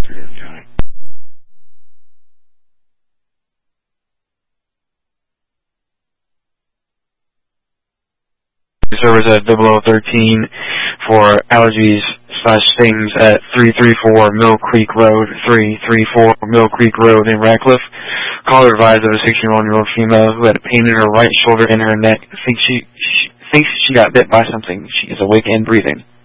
Service at 0013 for allergies/stings at 334 Mill Creek Road, 334 Mill Creek Road in Radcliffe. Caller advised of a 61-year-old female who had pain in her right shoulder and her neck. Thinks she got bit by something. She is awake and breathing.